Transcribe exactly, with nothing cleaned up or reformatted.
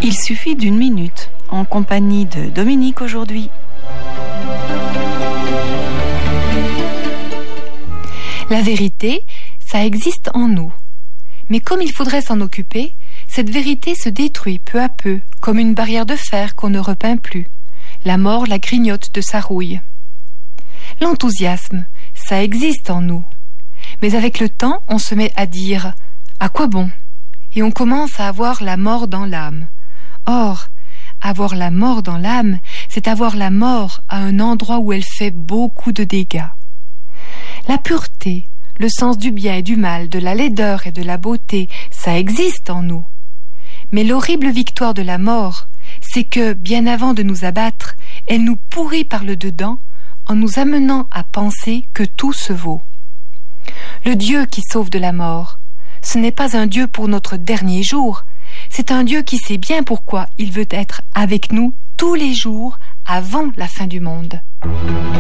Il suffit d'une minute, en compagnie de Dominique aujourd'hui. La vérité, ça existe en nous. Mais comme il faudrait s'en occuper, cette vérité se détruit peu à peu, comme une barrière de fer qu'on ne repeint plus. La mort la grignote de sa rouille. L'enthousiasme, ça existe en nous. Mais avec le temps, on se met à dire « à quoi bon ?» et on commence à avoir la mort dans l'âme. Or, avoir la mort dans l'âme, c'est avoir la mort à un endroit où elle fait beaucoup de dégâts. La pureté, le sens du bien et du mal, de la laideur et de la beauté, ça existe en nous. Mais l'horrible victoire de la mort, c'est que, bien avant de nous abattre, elle nous pourrit par le dedans en nous amenant à penser que tout se vaut. Le Dieu qui sauve de la mort, ce n'est pas un Dieu pour notre dernier jour, c'est un Dieu qui sait bien pourquoi il veut être avec nous tous les jours avant la fin du monde.